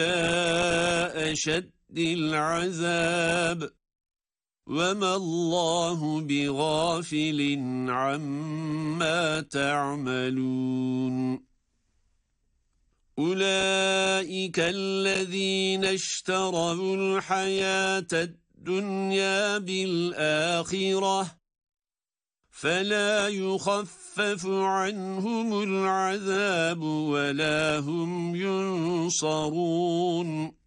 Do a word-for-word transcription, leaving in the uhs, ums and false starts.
أشد العذاب وما الله بغافل عما تعملون أولئك الذين اشتروا الحياة الدنيا بالآخرة فلا يخفف عنهم العذاب ولا هم ينصرون